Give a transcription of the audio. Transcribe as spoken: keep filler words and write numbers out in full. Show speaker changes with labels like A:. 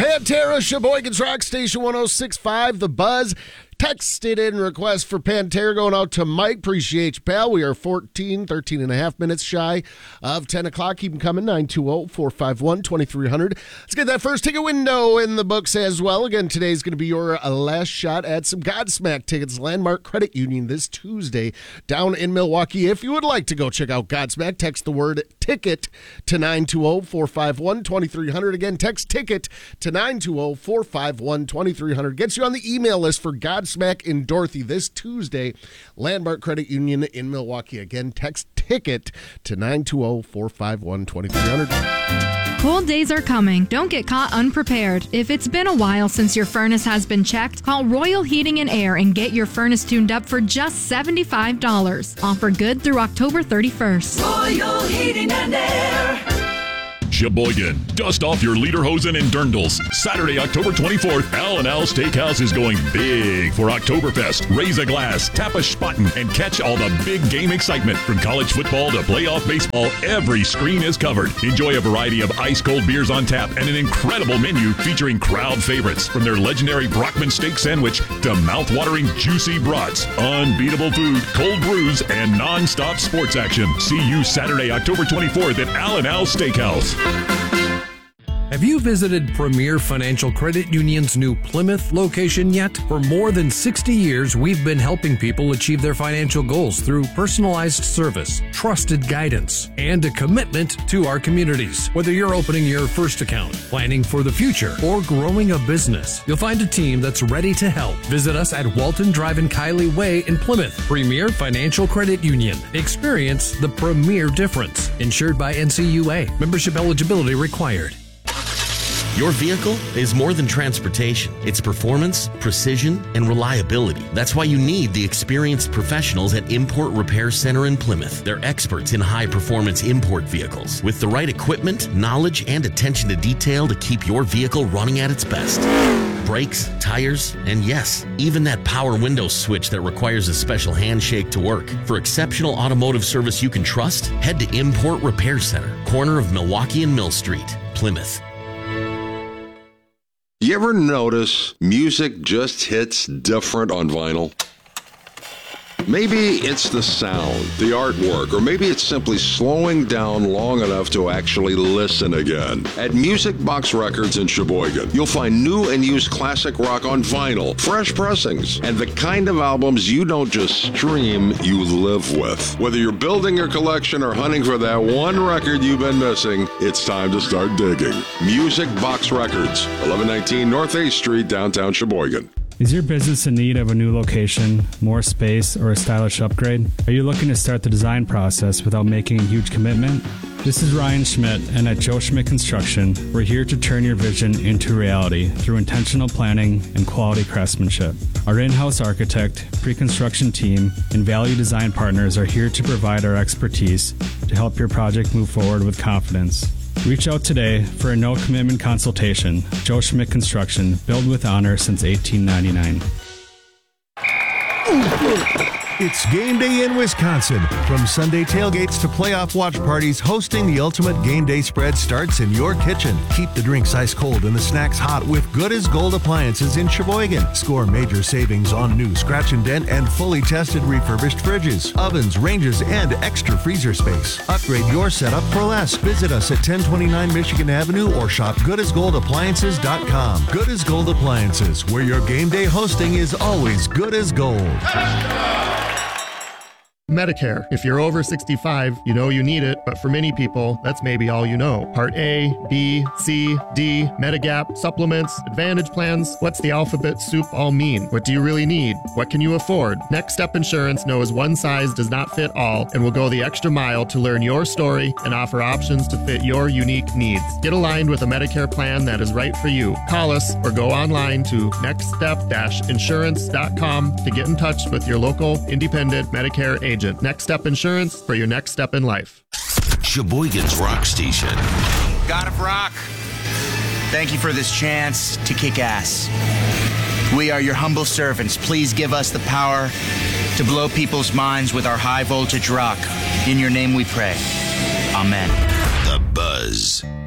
A: Pantera, Sheboygan's Rock Station one oh six point five, The Buzz. Texted in request for Pantera going out to Mike. Appreciate you, pal. We are fourteen, thirteen and a half minutes shy of ten o'clock. Keep them coming, nine two zero, four five one, two three zero zero. Let's get that first ticket window in the books as well. Again, today's going to be your uh, last shot at some Godsmack tickets. Landmark Credit Union this Tuesday down in Milwaukee. If you would like to go check out Godsmack, text the word ticket to nine two zero, four five one, two three zero zero. Again, text ticket to nine two zero, four five one, two three zero zero. Gets you on the email list for Godsmack Smack in Dorothy this Tuesday. Landmark Credit Union in Milwaukee. Again, text ticket to nine two zero, four five one, two three zero zero.
B: Cold days are coming. Don't get caught unprepared. If it's been a while since your furnace has been checked, call Royal Heating and Air and get your furnace tuned up for just seventy-five dollars. Offer good through October thirty-first.
C: Royal Heating and Air.
D: Sheboygan, dust off your lederhosen and dirndls. Saturday, October twenty-fourth, Al and Al Steakhouse is going big for Oktoberfest. Raise a glass, tap a spaten, and catch all the big game excitement. From college football to playoff baseball, every screen is covered. Enjoy a variety of ice-cold beers on tap and an incredible menu featuring crowd favorites. From their legendary Brockman steak sandwich to mouth-watering juicy brats, unbeatable food, cold brews, and non-stop sports action. See you Saturday, October twenty-fourth at Al and Al Steakhouse.
E: Have you visited Premier Financial Credit Union's new Plymouth location yet? For more than sixty years, we've been helping people achieve their financial goals through personalized service, trusted guidance, and a commitment to our communities. Whether you're opening your first account, planning for the future, or growing a business, you'll find a team that's ready to help. Visit us at Walton Drive and Kiley Way in Plymouth. Premier Financial Credit Union. Experience the premier difference. Insured by N C U A. Membership eligibility required.
F: Your vehicle is more than transportation. It's performance, precision, and reliability. That's why you need the experienced professionals at Import Repair Center in Plymouth. They're experts in high-performance import vehicles with the right equipment, knowledge, and attention to detail to keep your vehicle running at its best. Brakes, tires, and yes, even that power window switch that requires a special handshake to work. For exceptional automotive service you can trust, head to Import Repair Center, corner of Milwaukee and Mill Street, Plymouth.
G: You ever notice music just hits different on vinyl? Maybe it's the sound, the artwork, or maybe it's simply slowing down long enough to actually listen again. At Music Box Records in Sheboygan, you'll find new and used classic rock on vinyl, fresh pressings, and the kind of albums you don't just stream, you live with. Whether you're building your collection or hunting for that one record you've been missing, it's time to start digging. Music Box Records, eleven nineteen North eighth Street, downtown Sheboygan.
H: Is your business in need of a new location, more space, or a stylish upgrade? Are you looking to start the design process without making a huge commitment? This is Ryan Schmidt, and at Joe Schmidt Construction, we're here to turn your vision into reality through intentional planning and quality craftsmanship. Our in-house architect, pre-construction team, and value design partners are here to provide our expertise to help your project move forward with confidence. Reach out today for a no-commitment consultation. Joe Schmidt Construction, built with honor since eighteen ninety-nine.
I: It's game day in Wisconsin. From Sunday tailgates to playoff watch parties, hosting the ultimate game day spread starts in your kitchen. Keep the drinks ice cold and the snacks hot with Good as Gold appliances in Sheboygan. Score major savings on new scratch and dent and fully tested refurbished fridges, ovens, ranges, and extra freezer space. Upgrade your setup for less. Visit us at ten twenty-nine Michigan Avenue or shop good as gold appliances dot com. Good as Gold Appliances, where your game day hosting is always good as gold.
J: Medicare. If you're over sixty-five, you know you need it, but for many people, that's maybe all you know. Part A, B, C, D, Medigap, supplements, Advantage plans. What's the alphabet soup all mean? What do you really need? What can you afford? Next Step Insurance knows one size does not fit all and will go the extra mile to learn your story and offer options to fit your unique needs. Get aligned with a Medicare plan that is right for you. Call us or go online to next step insurance dot com to get in touch with your local independent Medicare agent. Next Step Insurance for your next step in life.
F: Sheboygan's Rock Station.
K: God of Rock, thank you for this chance to kick ass. We are your humble servants. Please give us the power to blow people's minds with our high voltage rock. In your name we pray. Amen.
F: The Buzz.